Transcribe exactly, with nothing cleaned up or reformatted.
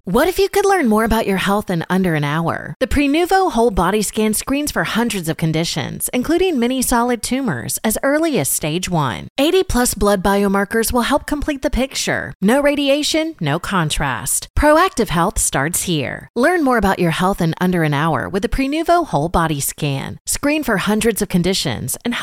What if you could learn more about your health in under an hour? The Prenuvo Whole Body Scan screens for hundreds of conditions, including many solid tumors, as early as stage one. eighty plus blood biomarkers will help complete the picture. No radiation, no contrast. Proactive health starts here. Learn more about your health in under an hour with the Prenuvo Whole Body Scan. Screen for hundreds of conditions and